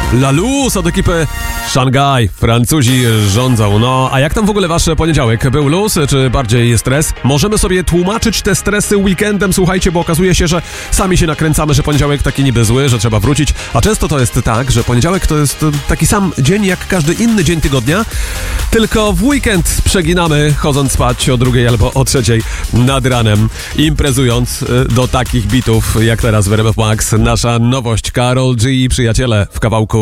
La Luz od ekipy Shanghai. Francuzi rządzą. No, a jak tam w ogóle wasz poniedziałek? Był luz, czy bardziej stres? Możemy sobie tłumaczyć te stresy weekendem, słuchajcie, bo okazuje się, że sami się nakręcamy, że poniedziałek taki niby zły, że trzeba wrócić, a często to jest tak, że poniedziałek to jest taki sam dzień jak każdy inny dzień tygodnia, tylko w weekend przeginamy, chodząc spać o 2 albo o 3 nad ranem, imprezując do takich bitów jak teraz w RMF Max. Nasza nowość, Karol G i przyjaciele w kawałku